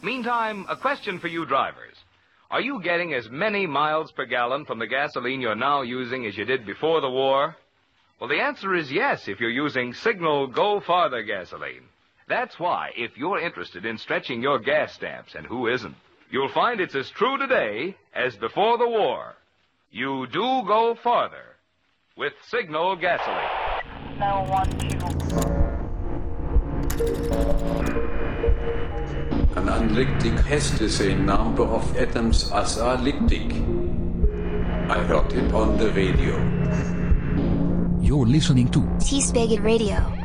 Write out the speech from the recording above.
Meantime, a question for you drivers. Are you getting as many miles per gallon from the gasoline you're now using as you did before the war? Well, the answer is yes if you're using Signal Go Farther gasoline. That's why, if you're interested in stretching your gas stamps, and who isn't, you'll find it's as true today as before the war. You do go farther with Signal gasoline. No, 1, 2. An analytic has the same number of atoms as a elliptic. I heard it on the radio. You're listening to T-Spigot Radio.